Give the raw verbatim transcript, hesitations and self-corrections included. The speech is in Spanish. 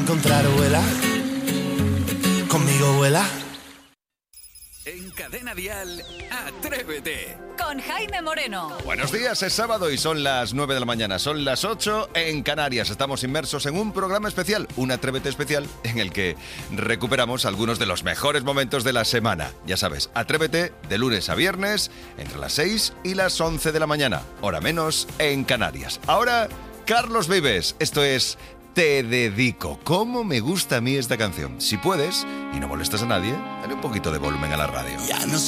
encontrar, vuela. Conmigo vuela. En Cadena Dial, Atrévete. Con Jaime Moreno. Buenos días, es sábado y son las nueve de la mañana, son las ocho en Canarias. Estamos inmersos en un programa especial, un Atrévete especial, en el que recuperamos algunos de los mejores momentos de la semana. Ya sabes, Atrévete de lunes a viernes, entre las seis y las once de la mañana, hora menos en Canarias. Ahora, Carlos Vives, esto es Te Dedico. ¿Cómo me gusta a mí esta canción? Si puedes, y no molestas a nadie, dale un poquito de volumen a la radio. Ya no